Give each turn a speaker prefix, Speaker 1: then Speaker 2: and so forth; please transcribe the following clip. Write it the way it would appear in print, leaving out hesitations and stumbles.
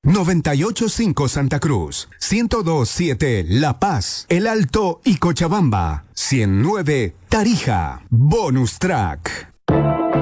Speaker 1: 98.5 Santa Cruz, 102.7 La Paz, El Alto y Cochabamba, 109 Tarija. Bonus Track.